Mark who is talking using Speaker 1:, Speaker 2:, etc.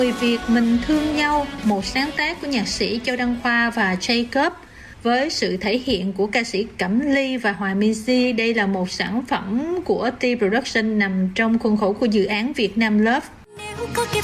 Speaker 1: Người Việt mình thương nhau, một sáng tác của nhạc sĩ Châu Đăng Khoa và Jacob. Với sự thể hiện của ca sĩ Cẩm Ly và Hòa Minzy, đây là một sản phẩm của T Production nằm trong khuôn khổ của dự án Việt Nam Love.